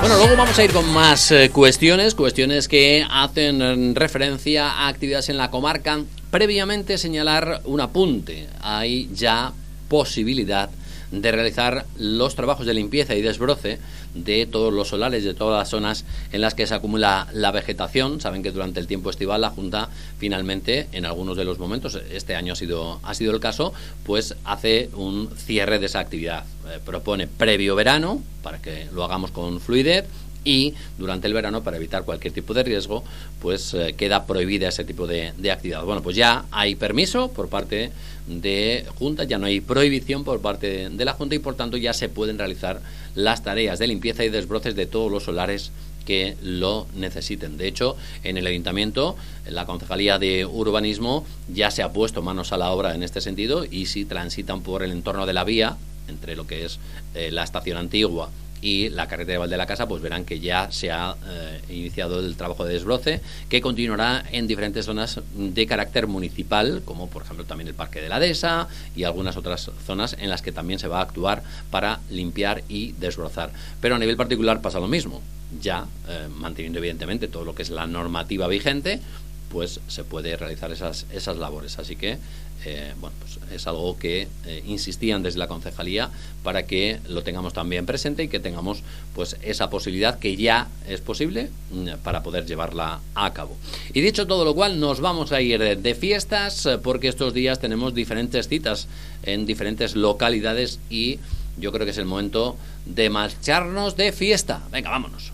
Bueno, luego vamos a ir con más cuestiones que hacen referencia a actividades en la comarca. Previamente señalar un apunte. Hay ya posibilidad de realizar los trabajos de limpieza y desbroce de todos los solares, de todas las zonas en las que se acumula la vegetación. Saben que durante el tiempo estival la Junta finalmente, en algunos de los momentos, este año ha sido el caso, pues hace un cierre de esa actividad. Propone previo verano, para que lo hagamos con fluidez, y durante el verano, para evitar cualquier tipo de riesgo, pues queda prohibida ese tipo de actividad. Bueno, pues ya hay permiso por parte de Junta, ya no hay prohibición por parte de la Junta y por tanto ya se pueden realizar las tareas de limpieza y desbroces de todos los solares que lo necesiten. De hecho, en el Ayuntamiento, en la Concejalía de Urbanismo, ya se ha puesto manos a la obra en este sentido, y si transitan por el entorno de la vía, entre lo que es la estación antigua y la carretera de Val de la Casa, pues verán que ya se ha iniciado el trabajo de desbroce, que continuará en diferentes zonas de carácter municipal, como por ejemplo también el Parque de la Dehesa y algunas otras zonas en las que también se va a actuar para limpiar y desbrozar. Pero a nivel particular pasa lo mismo, ya manteniendo evidentemente todo lo que es la normativa vigente, pues se puede realizar esas labores. Así que bueno, pues es algo que insistían desde la concejalía para que lo tengamos también presente y que tengamos pues esa posibilidad, que ya es posible, para poder llevarla a cabo. Y dicho todo lo cual, nos vamos a ir de fiestas, porque estos días tenemos diferentes citas en diferentes localidades y yo creo que es el momento de marcharnos de fiesta. Venga, vámonos.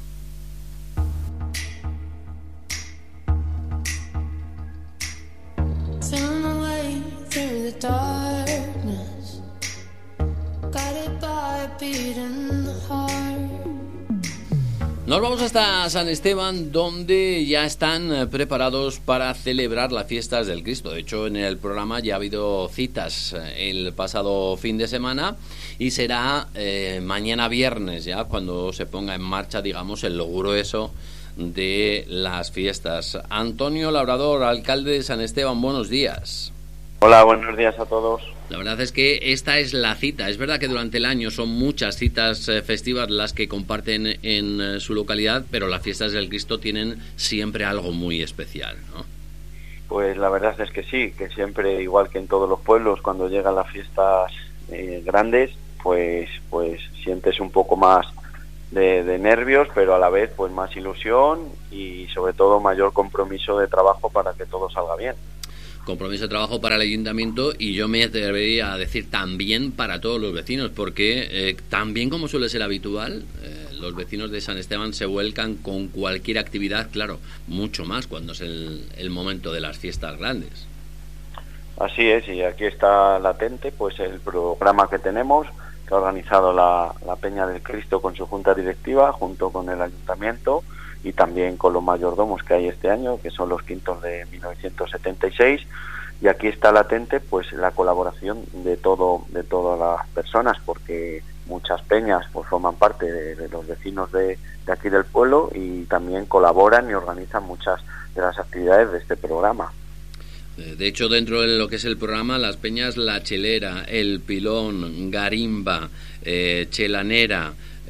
Nos vamos hasta San Esteban, donde ya están preparados para celebrar las fiestas del Cristo. De hecho, en el programa ya ha habido citas el pasado fin de semana y será mañana viernes ya cuando se ponga en marcha, digamos, el grueso de las fiestas. Antonio Labrador, alcalde de San Esteban, buenos días. Hola, buenos días a todos. La verdad es que esta es la cita. Es verdad que durante el año son muchas citas festivas las que comparten en su localidad, pero las fiestas del Cristo tienen siempre algo muy especial, ¿no? Pues la verdad es que sí, que siempre, igual que en todos los pueblos, cuando llegan las fiestas grandes, pues sientes un poco más de nervios, pero a la vez pues más ilusión y sobre todo mayor compromiso de trabajo para que todo salga bien. Compromiso de trabajo para el ayuntamiento, y yo me atrevería a decir también para todos los vecinos, porque también, como suele ser habitual, los vecinos de San Esteban se vuelcan con cualquier actividad, claro, mucho más cuando es el momento de las fiestas grandes. Así es, y aquí está latente pues el programa que tenemos, que ha organizado la Peña del Cristo con su junta directiva, junto con el ayuntamiento, y también con los mayordomos que hay este año, que son los quintos de 1976, y aquí está latente pues la colaboración de todas las personas, porque muchas peñas pues forman parte de los vecinos de aquí del pueblo y también colaboran y organizan muchas de las actividades de este programa. De hecho, dentro de lo que es el programa, las peñas La Chelera, El Pilón, Garimba, Chelanera,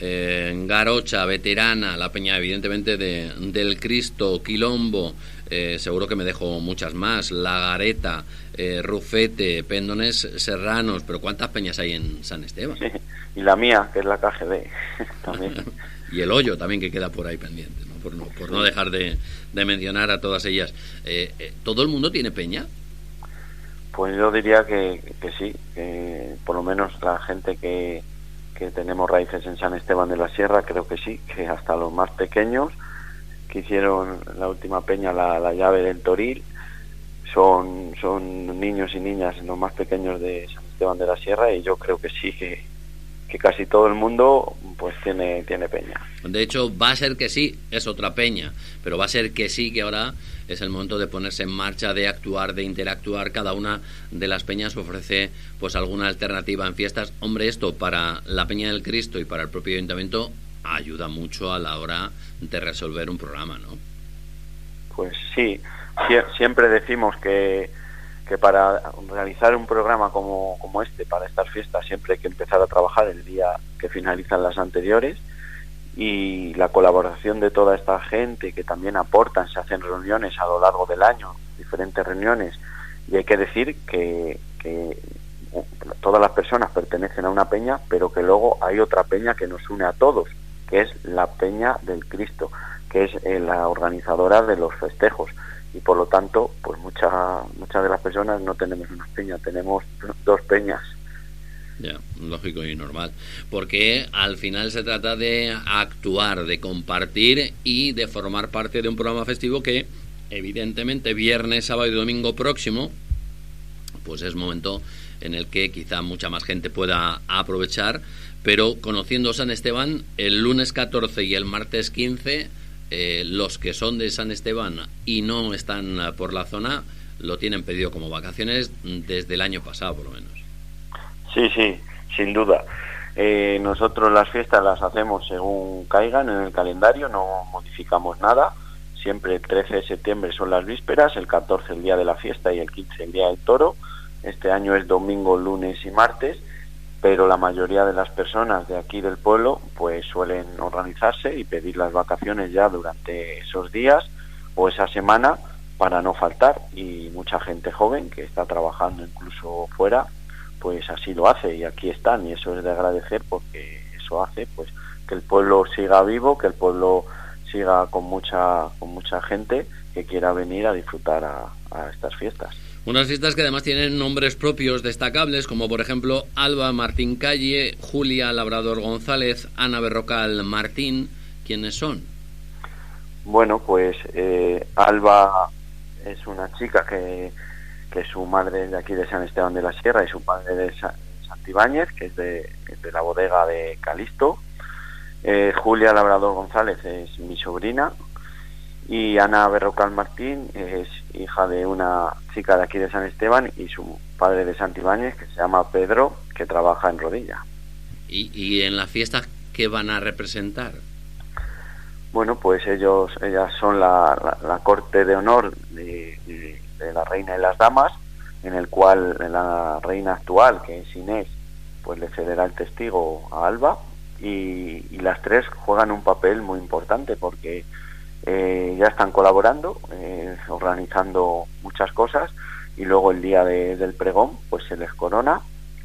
Garocha, Veterana, la peña evidentemente del Cristo, Quilombo, seguro que me dejo muchas más, La Gareta, Rufete, Pendones Serranos, pero ¿cuántas peñas hay en San Esteban? Sí, y la mía, que es la KGB también. Y el Hoyo también, que queda por ahí pendiente, ¿no? Por no dejar de mencionar a todas ellas. ¿Todo el mundo tiene peña? Pues yo diría que sí, que por lo menos la gente que tenemos raíces en San Esteban de la Sierra, creo que sí, que hasta los más pequeños que hicieron la última peña, la llave del Toril, son niños y niñas los más pequeños de San Esteban de la Sierra, y yo creo que sí, que casi todo el mundo pues tiene peña. De hecho, va a ser que sí, es otra peña, pero va a ser que sí, que ahora es el momento de ponerse en marcha, de actuar, de interactuar. Cada una de las peñas ofrece pues alguna alternativa en fiestas. Hombre, esto para la Peña del Cristo y para el propio ayuntamiento ayuda mucho a la hora de resolver un programa, ¿no? Pues sí, siempre decimos que para realizar un programa como este, para estas fiestas, siempre hay que empezar a trabajar el día que finalizan las anteriores, y la colaboración de toda esta gente que también aportan, se hacen reuniones a lo largo del año, diferentes reuniones, y hay que decir que todas las personas pertenecen a una peña, pero que luego hay otra peña que nos une a todos, que es la Peña del Cristo, que es la organizadora de los festejos, y por lo tanto, pues muchas de las personas no tenemos una peña, tenemos dos peñas. Ya, lógico y normal, porque al final se trata de actuar, de compartir y de formar parte de un programa festivo que evidentemente viernes, sábado y domingo próximo pues es momento en el que quizá mucha más gente pueda aprovechar, pero conociendo San Esteban, el lunes 14 y el martes 15 los que son de San Esteban y no están por la zona lo tienen pedido como vacaciones desde el año pasado por lo menos. Sí, sin duda. Nosotros las fiestas las hacemos según caigan en el calendario, no modificamos nada. Siempre el 13 de septiembre son las vísperas, el 14 el día de la fiesta y el 15 el día del toro. Este año es domingo, lunes y martes, pero la mayoría de las personas de aquí del pueblo pues suelen organizarse y pedir las vacaciones ya durante esos días o esa semana para no faltar. Y mucha gente joven que está trabajando incluso fuera pues así lo hace y aquí están, y eso es de agradecer porque eso hace pues que el pueblo siga vivo, que el pueblo siga con mucha gente que quiera venir a disfrutar a estas fiestas. Unas fiestas que además tienen nombres propios destacables, como por ejemplo Alba Martín Calle, Julia Labrador González, Ana Berrocal Martín. ¿Quiénes son? Bueno, pues Alba es una chica que su madre es de aquí de San Esteban de la Sierra y su padre de Santibáñez, que es de la bodega de Calisto. Julia Labrador González es mi sobrina, y Ana Berrocal Martín es hija de una chica de aquí de San Esteban y su padre de Santibáñez, que se llama Pedro, que trabaja en Rodilla. ¿Y en la fiesta qué van a representar? Bueno, pues ellas son la corte de honor de la reina y las damas, en el cual la reina actual, que es Inés, pues le cederá el testigo a Alba, y las tres juegan un papel muy importante porque ya están colaborando, organizando muchas cosas, y luego el día del pregón pues se les corona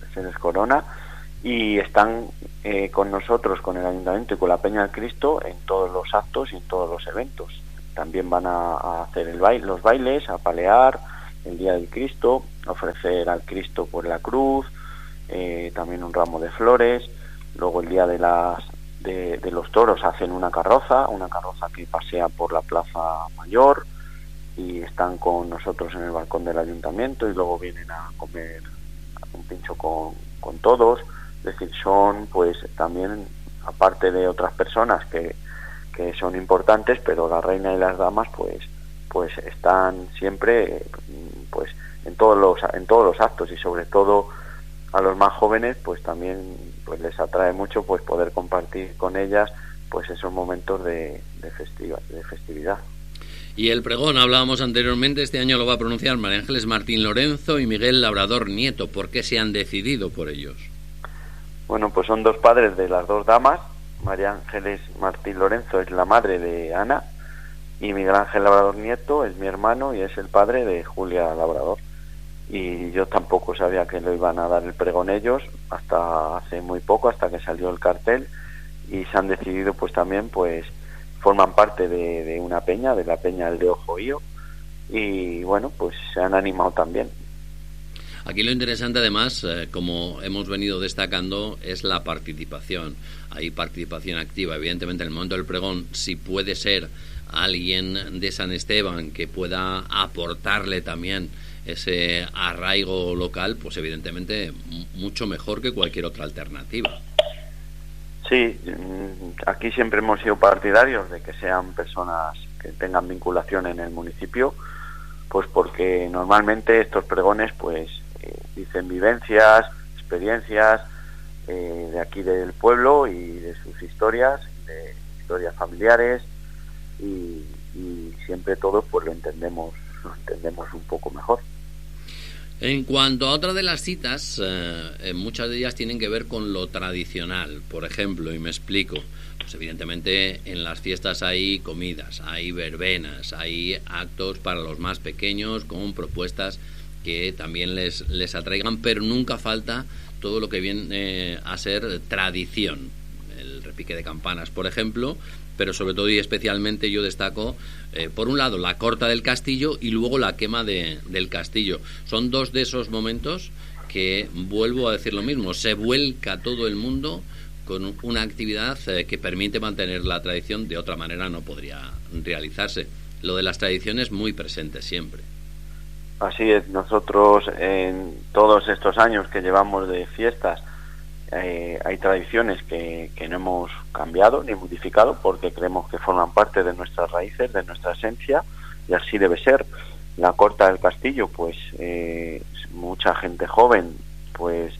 y están con nosotros, con el Ayuntamiento y con la Peña del Cristo en todos los actos y en todos los eventos. También van a hacer los bailes, a palear el día del Cristo, ofrecer al Cristo por la cruz, también un ramo de flores. Luego el día de los toros hacen una carroza que pasea por la Plaza Mayor, y están con nosotros en el balcón del Ayuntamiento, y luego vienen a comer un pincho con todos. Es decir, son pues también, aparte de otras personas que son importantes, pero la reina y las damas pues están siempre pues en todos los actos, y sobre todo a los más jóvenes pues también pues les atrae mucho pues poder compartir con ellas pues esos momentos de festividad. Y el pregón, hablábamos anteriormente, este año lo va a pronunciar María Ángeles Martín Lorenzo y Miguel Labrador Nieto. ¿Por qué se han decidido por ellos? Bueno, pues son dos padres de las dos damas. María Ángeles Martín Lorenzo es la madre de Ana, y Miguel Ángel Labrador Nieto es mi hermano y es el padre de Julia Labrador. Y yo tampoco sabía que lo iban a dar el pregón ellos hasta hace muy poco, hasta que salió el cartel, y se han decidido pues también pues forman parte de una peña, de la Peña del de Ojoío, y bueno, pues se han animado también. Aquí lo interesante además, como hemos venido destacando, es la participación. Hay participación activa. Evidentemente, en el momento del pregón, si puede ser alguien de San Esteban que pueda aportarle también ese arraigo local, pues evidentemente mucho mejor que cualquier otra alternativa. Sí, aquí siempre hemos sido partidarios de que sean personas que tengan vinculación en el municipio, pues porque normalmente estos pregones pues dicen vivencias, experiencias de aquí del pueblo y de sus historias familiares, y siempre todos pues lo entendemos un poco mejor. En cuanto a otra de las citas, muchas de ellas tienen que ver con lo tradicional. Por ejemplo, y me explico, pues evidentemente en las fiestas hay comidas, hay verbenas, hay actos para los más pequeños con propuestas que también les atraigan, pero nunca falta todo lo que viene a ser tradición. El repique de campanas, por ejemplo, pero sobre todo y especialmente yo destaco, por un lado, la corta del castillo y luego la quema del castillo. Son dos de esos momentos que, vuelvo a decir lo mismo, se vuelca todo el mundo con una actividad que permite mantener la tradición, de otra manera no podría realizarse. Lo de las tradiciones muy presente siempre. Así es, nosotros en todos estos años que llevamos de fiestas hay tradiciones que no hemos cambiado ni modificado porque creemos que forman parte de nuestras raíces, de nuestra esencia, y así debe ser. La corta del castillo, pues mucha gente joven pues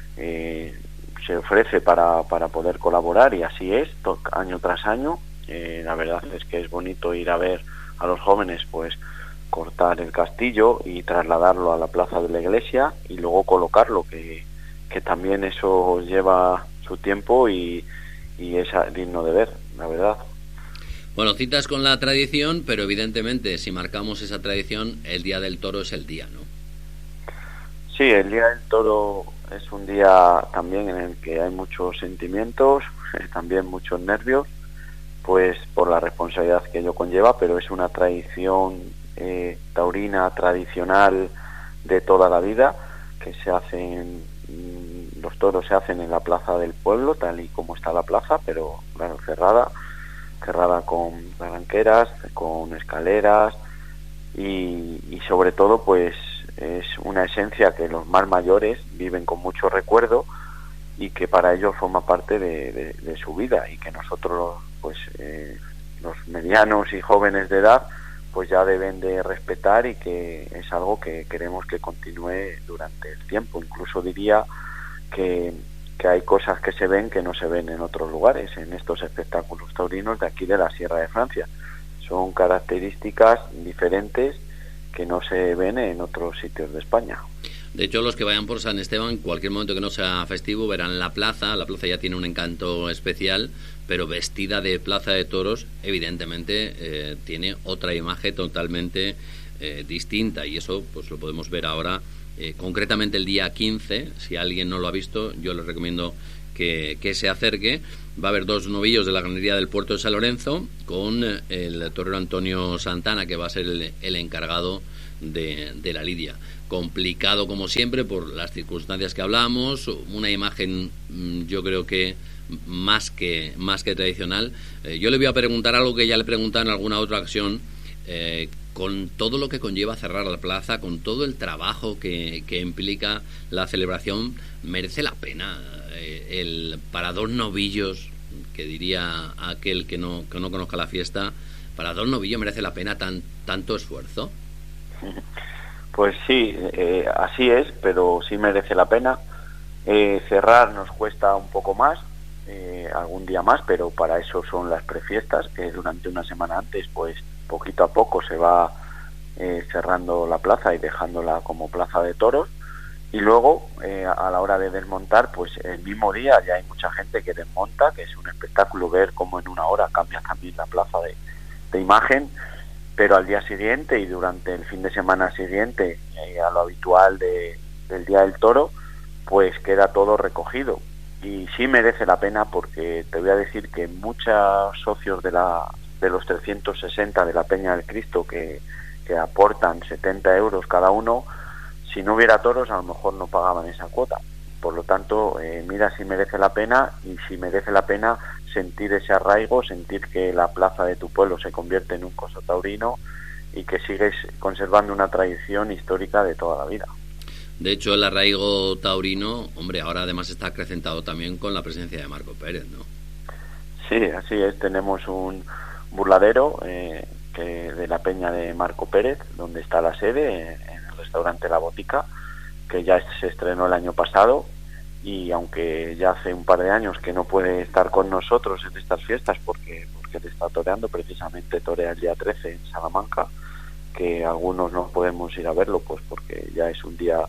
se ofrece para poder colaborar, y así es, año tras año. La verdad es que es bonito ir a ver a los jóvenes pues cortar el castillo y trasladarlo a la plaza de la iglesia y luego colocarlo, que también eso lleva su tiempo y es digno de ver, la verdad. Bueno, citas con la tradición, pero evidentemente si marcamos esa tradición, el Día del Toro es el día, ¿no? Sí, el Día del Toro es un día también en el que hay muchos sentimientos, también muchos nervios, pues por la responsabilidad que ello conlleva, pero es una tradición taurina tradicional de toda la vida, que se hacen, los toros se hacen en la plaza del pueblo, tal y como está la plaza, pero claro, cerrada con barranqueras, con escaleras, y sobre todo pues es una esencia que los más mayores viven con mucho recuerdo y que para ellos forma parte de su vida, y que nosotros pues los medianos y jóvenes de edad pues ya deben de respetar, y que es algo que queremos que continúe durante el tiempo. Incluso diría que hay cosas que se ven que no se ven en otros lugares, en estos espectáculos taurinos de aquí de la Sierra de Francia. Son características diferentes que no se ven en otros sitios de España. De hecho, los que vayan por San Esteban, en cualquier momento que no sea festivo, verán la plaza. La plaza ya tiene un encanto especial, pero vestida de plaza de toros, evidentemente tiene otra imagen totalmente distinta, y eso pues lo podemos ver ahora, concretamente el día 15. Si alguien no lo ha visto, yo les recomiendo que se acerque. Va a haber dos novillos de la ganadería del Puerto de San Lorenzo con el torero Antonio Santana, que va a ser el encargado de la lidia. Complicado como siempre por las circunstancias que hablamos, una imagen yo creo que más que tradicional. Yo le voy a preguntar algo que ya le he preguntado en alguna otra ocasión, con todo lo que conlleva cerrar la plaza, con todo el trabajo que implica la celebración, ¿merece la pena para dos novillos, que diría aquel que no conozca la fiesta, para dos novillos merece la pena tanto esfuerzo? Pues sí, así es, pero sí merece la pena. Cerrar nos cuesta un poco más, algún día más, pero para eso son las prefiestas, que durante una semana antes, pues poquito a poco se va cerrando la plaza y dejándola como plaza de toros, y luego a la hora de desmontar, pues el mismo día ya hay mucha gente que desmonta, que es un espectáculo ver cómo en una hora cambia también la plaza de imagen. Pero al día siguiente y durante el fin de semana siguiente, a lo habitual del Día del Toro, pues queda todo recogido. Y sí merece la pena, porque te voy a decir que muchos socios de los 360 de la Peña del Cristo que aportan 70 euros cada uno, si no hubiera toros a lo mejor no pagaban esa cuota. Por lo tanto, mira si merece la pena, y si merece la pena sentir ese arraigo, sentir que la plaza de tu pueblo se convierte en un coso taurino y que sigues conservando una tradición histórica de toda la vida. De hecho, el arraigo taurino, hombre, ahora además está acrecentado también con la presencia de Marco Pérez, ¿no? Sí, así es. Tenemos un burladero de la peña de Marco Pérez, donde está la sede, en el restaurante La Botica, que ya se estrenó el año pasado. Y aunque ya hace un par de años que no puede estar con nosotros en estas fiestas porque él está toreando, precisamente torea el día 13 en Salamanca, que algunos no podemos ir a verlo pues porque ya es un día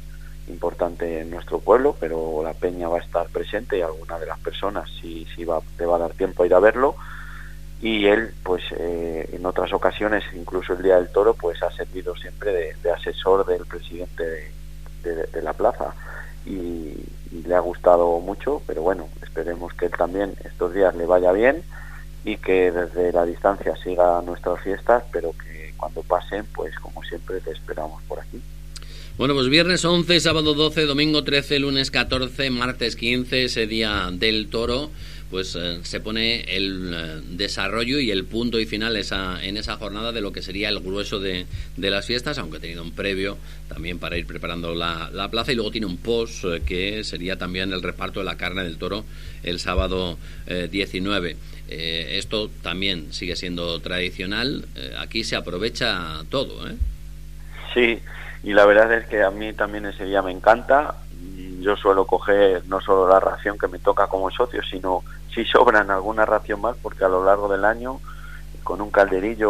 importante en nuestro pueblo, pero la peña va a estar presente y alguna de las personas te va a dar tiempo a ir a verlo. Y él, pues en otras ocasiones, incluso el Día del Toro, pues ha servido siempre de asesor del presidente de la plaza y le ha gustado mucho, pero bueno, esperemos que él también estos días le vaya bien y que desde la distancia siga nuestras fiestas, pero que cuando pasen, pues como siempre te esperamos por aquí. Bueno, pues viernes 11, sábado 12, domingo 13, lunes 14, martes 15, ese Día del Toro, pues se pone el desarrollo y el punto y final en esa jornada de lo que sería el grueso de las fiestas, aunque ha tenido un previo también para ir preparando la plaza, y luego tiene un post que sería también el reparto de la carne del toro el sábado 19. Esto también sigue siendo tradicional, aquí se aprovecha todo, ¿eh? Sí, y la verdad es que a mí también ese día me encanta. Yo suelo coger no solo la ración que me toca como socio, sino si sobran alguna ración más, porque a lo largo del año, con un calderillo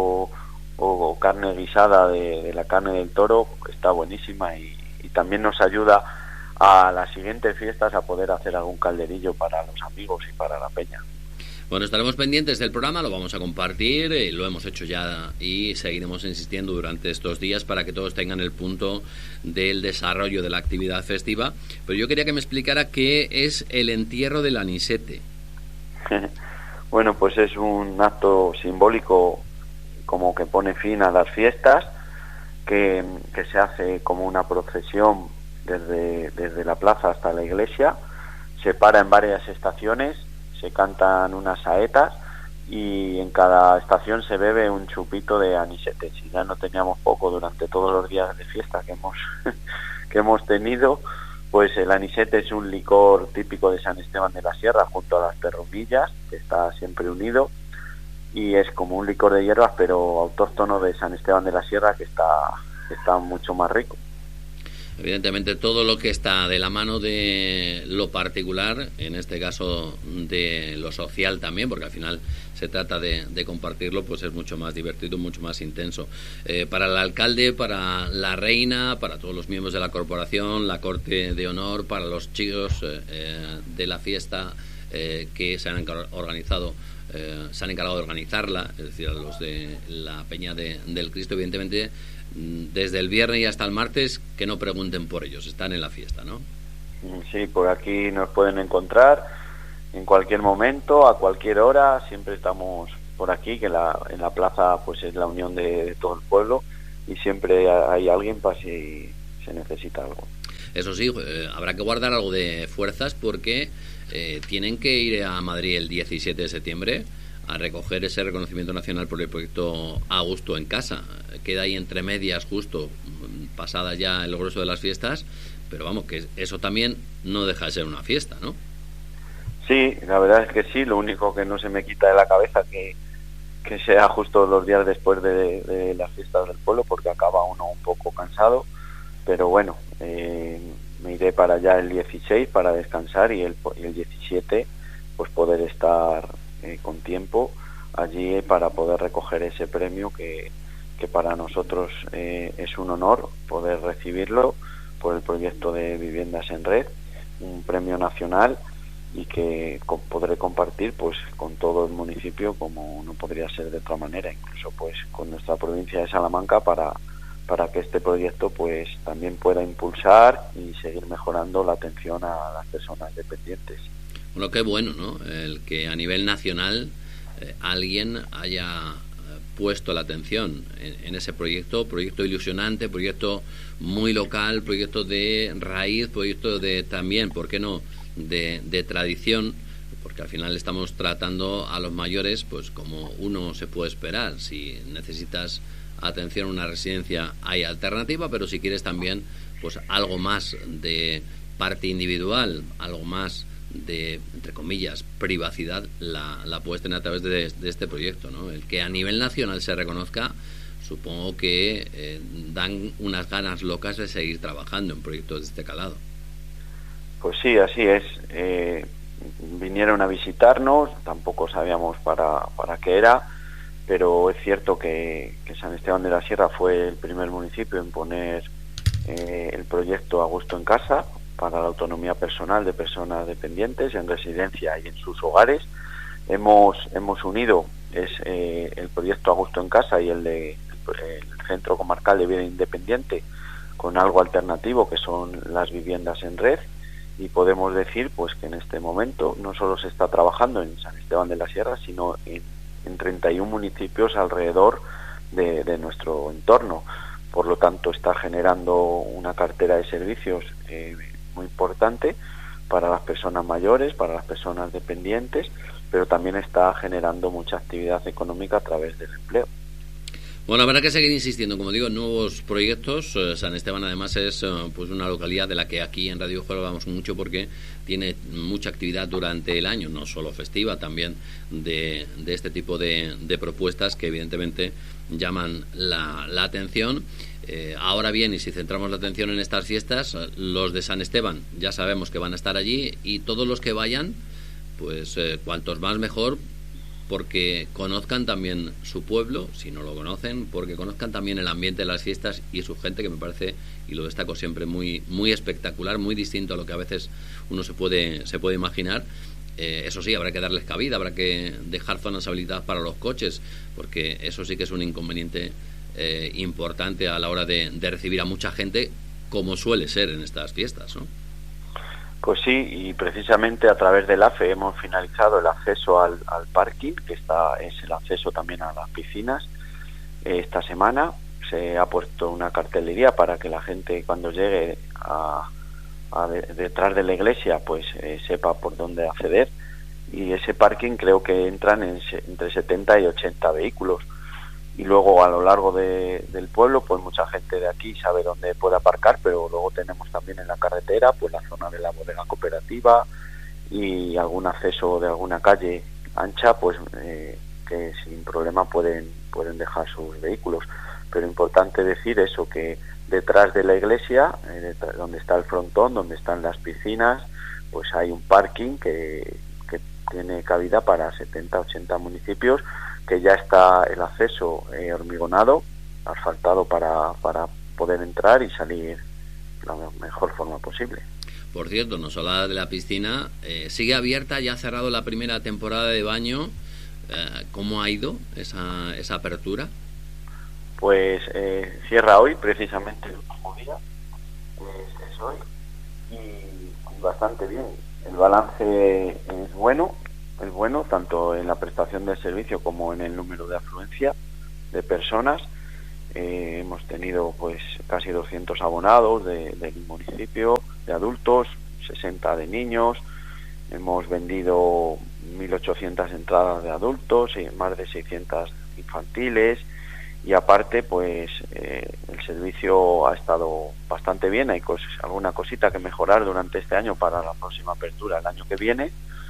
o carne guisada de la carne del toro, está buenísima y también nos ayuda a las siguientes fiestas a poder hacer algún calderillo para los amigos y para la peña. Bueno, estaremos pendientes del programa, lo vamos a compartir, lo hemos hecho ya y seguiremos insistiendo durante estos días para que todos tengan el punto del desarrollo de la actividad festiva. Pero yo quería que me explicara qué es el entierro del anisete. Bueno, pues es un acto simbólico como que pone fin a las fiestas, que se hace como una procesión desde la plaza hasta la iglesia, se para en varias estaciones, se cantan unas saetas y en cada estación se bebe un chupito de anisete. Si ya no teníamos poco durante todos los días de fiesta que hemos tenido, pues el anisete es un licor típico de San Esteban de la Sierra junto a las perrumillas, que está siempre unido, y es como un licor de hierbas pero autóctono de San Esteban de la Sierra, que está mucho más rico. Evidentemente todo lo que está de la mano de lo particular, en este caso de lo social también, porque al final se trata de compartirlo, pues es mucho más divertido, mucho más intenso. Para el alcalde, para la reina, para todos los miembros de la corporación, la corte de honor, para los chicos de la fiesta que se han organizado, se han encargado de organizarla, es decir, a los de la Peña del Cristo, evidentemente, desde el viernes y hasta el martes, que no pregunten por ellos, están en la fiesta, ¿no? Sí, por aquí nos pueden encontrar en cualquier momento, a cualquier hora, siempre estamos por aquí, que en la plaza pues es la unión de todo el pueblo y siempre hay alguien para si se necesita algo. Eso sí, habrá que guardar algo de fuerzas porque tienen que ir a Madrid el 17 de septiembre a recoger ese reconocimiento nacional por el proyecto A Gusto en Casa. Queda ahí entre medias, justo pasada ya el grueso de las fiestas, pero vamos, que eso también no deja de ser una fiesta, ¿no? Sí, la verdad es que sí, lo único que no se me quita de la cabeza que sea justo los días después de las fiestas del pueblo, porque acaba uno un poco cansado, pero bueno, me iré para allá el 16 para descansar y el 17 pues poder estar con tiempo allí para poder recoger ese premio que para nosotros es un honor poder recibirlo por el proyecto de Viviendas en Red, un premio nacional y que podré compartir pues con todo el municipio como no podría ser de otra manera, incluso pues con nuestra provincia de Salamanca para que este proyecto pues también pueda impulsar y seguir mejorando la atención a las personas dependientes. Bueno, qué bueno, ¿no? El que a nivel nacional alguien haya puesto la atención en ese proyecto ilusionante, proyecto muy local, proyecto de raíz, proyecto de también, ¿por qué no?, de tradición, porque al final estamos tratando a los mayores pues como uno se puede esperar. Si necesitas atención en una residencia hay alternativa, pero si quieres también pues algo más de parte individual, algo más de, entre comillas, privacidad, la puedes tener a través de este proyecto, ¿no? El que a nivel nacional se reconozca, supongo que dan unas ganas locas de seguir trabajando en proyectos de este calado. Pues sí, así es. Vinieron a visitarnos, tampoco sabíamos para qué era, pero es cierto que San Esteban de la Sierra fue el primer municipio en poner el proyecto A Gusto en Casa para la autonomía personal de personas dependientes en residencia y en sus hogares. Hemos unido el proyecto A Gusto en Casa y el Centro Comarcal de Vida Independiente con algo alternativo, que son las viviendas en red, y podemos decir pues que en este momento no solo se está trabajando en San Esteban de la Sierra, sino en 31 municipios alrededor de nuestro entorno. Por lo tanto, está generando una cartera de servicios muy importante para las personas mayores, para las personas dependientes, pero también está generando mucha actividad económica a través del empleo. Bueno, habrá que seguir insistiendo, como digo, en nuevos proyectos. San Esteban además es pues una localidad de la que aquí en Radio Juego hablamos mucho, porque tiene mucha actividad durante el año, no solo festiva, también de este tipo de propuestas que evidentemente llaman la atención. Ahora bien, y si centramos la atención en estas fiestas, los de San Esteban ya sabemos que van a estar allí, y todos los que vayan, pues cuantos más mejor, porque conozcan también su pueblo, si no lo conocen, porque conozcan también el ambiente de las fiestas y su gente, que me parece, y lo destaco siempre, muy espectacular, muy distinto a lo que a veces uno se puede imaginar. Eso sí, habrá que darles cabida, habrá que dejar zonas habilitadas para los coches, porque eso sí que es un inconveniente importante a la hora de recibir a mucha gente, como suele ser en estas fiestas, ¿no? Pues sí, y precisamente a través del AFE hemos finalizado el acceso al parking, que es el acceso también a las piscinas. Esta semana se ha puesto una cartelería para que la gente, cuando llegue detrás de la iglesia, pues sepa por dónde acceder. Y ese parking creo que entran entre 70 y 80 vehículos. Y luego a lo largo del pueblo, pues mucha gente de aquí sabe dónde puede aparcar, pero luego tenemos también en la carretera pues la zona de la bodega cooperativa y algún acceso de alguna calle ancha, pues que sin problema pueden dejar sus vehículos. Pero importante decir eso, que detrás de la iglesia, donde está el frontón, donde están las piscinas, pues hay un parking que tiene cabida para 70-80 municipios, que ya está el acceso hormigonado, asfaltado para poder entrar y salir de la mejor forma posible. Por cierto, nos habla de la piscina, sigue abierta, ya ha cerrado la primera temporada de baño. ¿Cómo ha ido esa apertura? Pues cierra hoy, precisamente el último día, es hoy, y bastante bien. El balance es bueno, tanto en la prestación del servicio como en el número de afluencia de personas. Hemos tenido pues casi 200 abonados del municipio, de adultos, 60 de niños. Hemos vendido 1.800 entradas de adultos y más de 600 infantiles. Y aparte, pues el servicio ha estado bastante bien. Hay alguna cosita que mejorar durante este año para la próxima apertura el año que viene.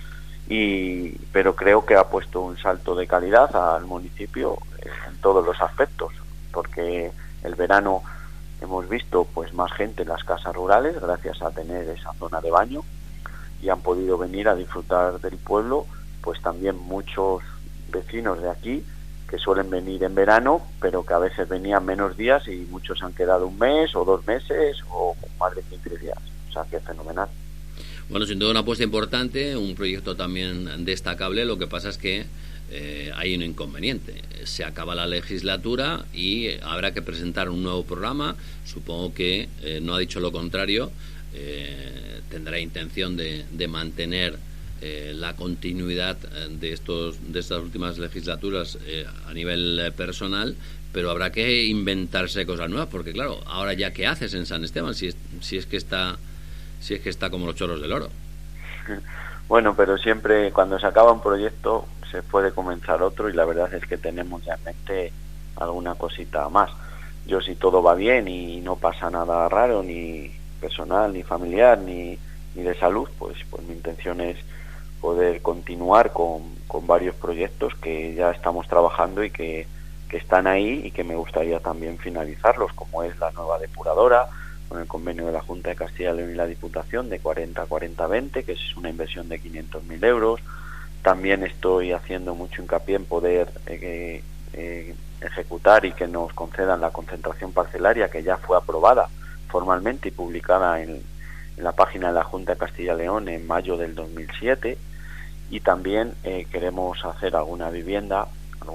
Pero creo que ha puesto un salto de calidad al municipio en todos los aspectos, porque el verano hemos visto pues más gente en las casas rurales gracias a tener esa zona de baño, y han podido venir a disfrutar del pueblo pues también muchos vecinos de aquí que suelen venir en verano, pero que a veces venían menos días, y muchos han quedado un mes o 2 meses o más de 15 días. O sea, que es fenomenal. Bueno, sin duda una apuesta importante, un proyecto también destacable. Lo que pasa es que hay un inconveniente. Se acaba la legislatura y habrá que presentar un nuevo programa. Supongo que no ha dicho lo contrario. Tendrá intención de mantener la continuidad de estas últimas legislaturas a nivel personal, pero habrá que inventarse cosas nuevas, porque claro, ahora ya qué haces en San Esteban si es que está como los chorros del oro. Bueno, pero siempre cuando se acaba un proyecto se puede comenzar otro, y la verdad es que tenemos ya en mente alguna cosita más. Yo, si todo va bien y no pasa nada raro, ni personal, ni familiar, ni de salud, pues mi intención es poder continuar con varios proyectos que ya estamos trabajando y que están ahí, y que me gustaría también finalizarlos, como es la nueva depuradora, con el convenio de la Junta de Castilla y León y la Diputación de 40-40-20, que es una inversión de 500.000 euros. También estoy haciendo mucho hincapié en poder ejecutar y que nos concedan la concentración parcelaria, que ya fue formalmente y publicada en la página de la Junta de Castilla y León en mayo del 2007, y también queremos hacer alguna vivienda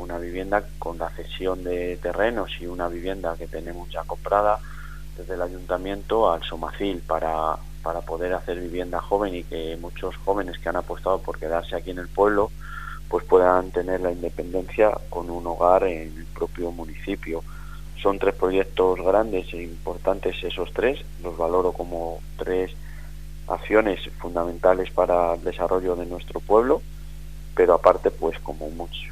con la cesión de terrenos y una vivienda que tenemos ya comprada desde el ayuntamiento al Somacil para poder hacer vivienda joven y que muchos jóvenes que han apostado por quedarse aquí en el pueblo pues puedan tener la independencia con un hogar en el propio municipio. Son 3 proyectos grandes e importantes, esos 3, los valoro como 3 acciones fundamentales para el desarrollo de nuestro pueblo, pero aparte pues como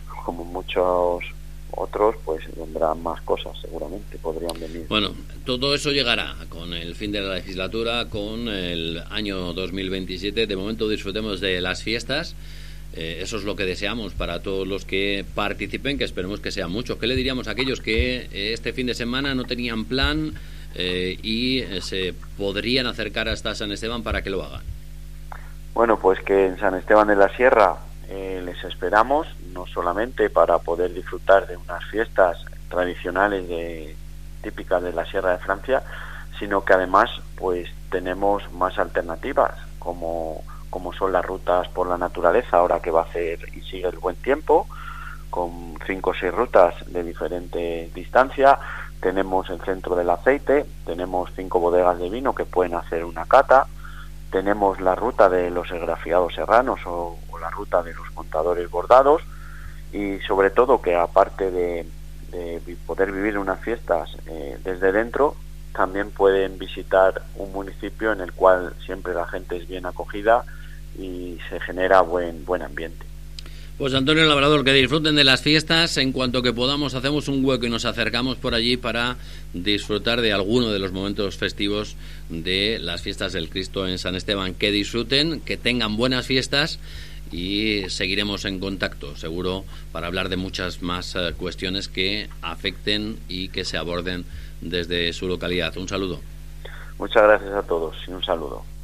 muchos otros pues vendrán más cosas, seguramente podrían venir. Bueno, todo eso llegará con el fin de la legislatura, con el año 2027. De momento disfrutemos de las fiestas. Eso es lo que deseamos para todos los que participen, que esperemos que sean muchos. ¿Qué le diríamos a aquellos que este fin de semana no tenían plan y se podrían acercar hasta San Esteban para que lo hagan? Bueno, pues que en San Esteban de la Sierra les esperamos, no solamente para poder disfrutar de unas fiestas tradicionales típicas de la Sierra de Francia, sino que además pues tenemos más alternativas, como son las rutas por la naturaleza, ahora que va a hacer y sigue el buen tiempo, con 5 o 6 rutas de diferente distancia. Tenemos el centro del aceite, tenemos 5 bodegas de vino que pueden hacer una cata, tenemos la ruta de los esgrafiados serranos o la ruta de los contadores bordados, y sobre todo que aparte de poder vivir unas fiestas desde dentro, también pueden visitar un municipio en el cual siempre la gente es bien acogida y se genera buen ambiente. Pues Antonio Labrador, que disfruten de las fiestas. En cuanto que podamos hacemos un hueco y nos acercamos por allí para disfrutar de alguno de los momentos festivos de las fiestas del Cristo en San Esteban. Que disfruten, que tengan buenas fiestas y seguiremos en contacto, seguro, para hablar de muchas más cuestiones que afecten y que se aborden desde su localidad. Un saludo. Muchas gracias a todos y un saludo.